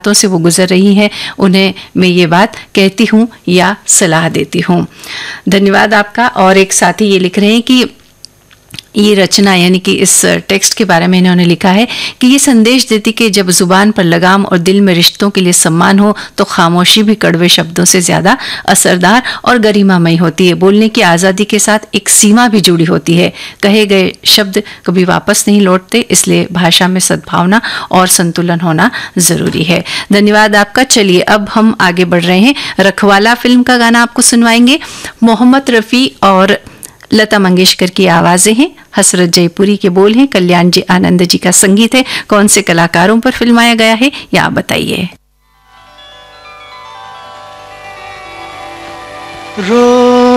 से वो गुजर रही हैं, उन्हें मैं ये बात कहती हूँ या सलाह देती हूँ। धन्यवाद आपका। और एक साथी ये लिख रहे हैं कि ये रचना यानी कि इस टेक्स्ट के बारे में इन्होंने लिखा है कि ये संदेश देती कि जब जुबान पर लगाम और दिल में रिश्तों के लिए सम्मान हो तो खामोशी भी कड़वे शब्दों से ज्यादा असरदार और गरिमामयी होती है। बोलने की आज़ादी के साथ एक सीमा भी जुड़ी होती है। कहे गए शब्द कभी वापस नहीं लौटते, इसलिए भाषा में सद्भावना और संतुलन होना जरूरी है। धन्यवाद आपका। चलिए अब हम आगे बढ़ रहे हैं। रखवाला फिल्म का गाना आपको सुनवाएंगे। मोहम्मद रफ़ी और लता मंगेशकर की आवाजें हैं, हसरत जयपुरी के बोल हैं, कल्याण जी आनंद जी का संगीत है। कौन से कलाकारों पर फिल्माया गया है या आप बताइए। रो